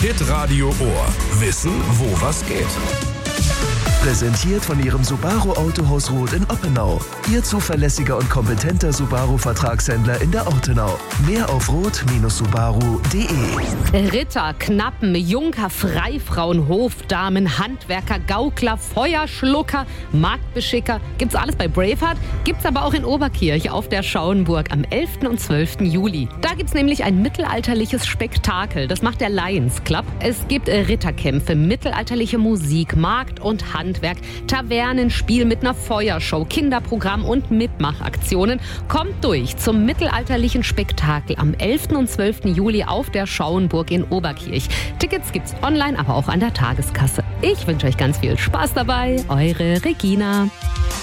Hitradio Ohr. Wissen, wo was geht. Präsentiert von Ihrem Subaru Autohaus Roth in Oppenau. Ihr zuverlässiger und kompetenter Subaru-Vertragshändler in der Ortenau. Mehr auf roth-subaru.de. Ritter, Knappen, Junker, Freifrauen, Hofdamen, Handwerker, Gaukler, Feuerschlucker, Marktbeschicker. Gibt's alles bei Braveheart, gibt's aber auch in Oberkirch auf der Schauenburg am 11. und 12. Juli. Da gibt's nämlich ein mittelalterliches Spektakel. Das macht der Lions Club. Es gibt Ritterkämpfe, mittelalterliche Musik, Markt- und Handwerk, Tavernenspiel mit einer Feuershow, Kinderprogramm und Mitmachaktionen. Kommt durch zum mittelalterlichen Spektakel am 11. und 12. Juli auf der Schauenburg in Oberkirch. Tickets gibt's online, aber auch an der Tageskasse. Ich wünsche euch ganz viel Spaß dabei. Eure Regina.